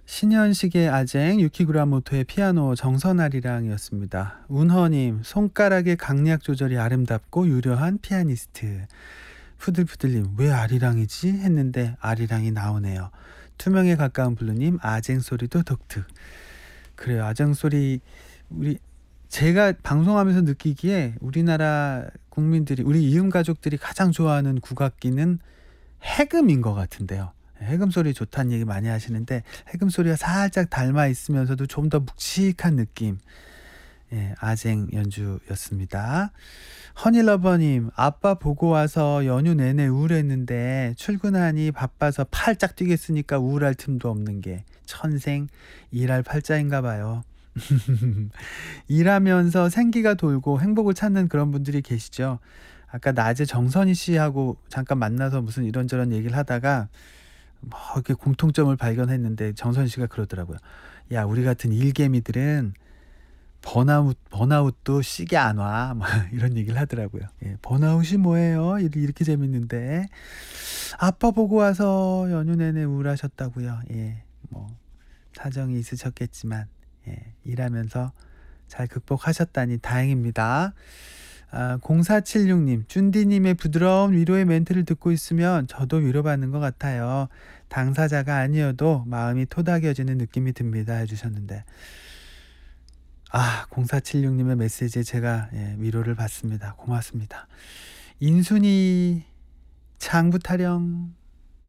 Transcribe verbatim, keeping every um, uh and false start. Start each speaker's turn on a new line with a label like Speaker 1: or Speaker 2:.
Speaker 1: 신현식의 아쟁, 유키구라모토의 피아노, 정선아리랑이었습니다. 운허님, 손가락의 강약 조절이 아름답고 유려한 피아니스트. 푸들푸들님, 왜 아리랑이지? 했는데 아리랑이 나오네요. 투명에 가까운 블루님, 아쟁 소리도 독특. 그래요, 아쟁 소리. 우리 제가 방송하면서 느끼기에 우리나라 국민들이, 우리 이음 가족들이 가장 좋아하는 국악기는 해금인 것 같은데요. 해금 소리 좋다는 얘기 많이 하시는데 해금 소리가 살짝 닮아 있으면서도 좀 더 묵직한 느낌. 예, 아쟁 연주였습니다. 허니러버님, 아빠 보고 와서 연휴 내내 우울했는데 출근하니 바빠서 팔짝 뛰겠으니까 우울할 틈도 없는 게 천생 일할 팔자인가 봐요. 일하면서 생기가 돌고 행복을 찾는 그런 분들이 계시죠. 아까 낮에 정선희 씨하고 잠깐 만나서 무슨 이런저런 얘기를 하다가 뭐 이렇게 공통점을 발견했는데 정선희 씨가 그러더라고요. 야, 우리 같은 일개미들은 번아웃, 번아웃도 시게 안 와. 뭐 이런 얘기를 하더라고요. 예, 번아웃이 뭐예요? 이렇게, 이렇게 재밌는데. 아빠 보고 와서 연휴 내내 우울하셨다고요. 예, 뭐 사정이 있으셨겠지만 예, 일하면서 잘 극복하셨다니 다행입니다. 아, 공사칠육님, 쭌디님의 부드러운 위로의 멘트를 듣고 있으면 저도 위로받는 것 같아요. 당사자가 아니어도 마음이 토닥여지는 느낌이 듭니다. 해주셨는데, 아, 공사칠육님의 메시지에 제가 예, 위로를 받습니다. 고맙습니다. 인순이, 장부 타령.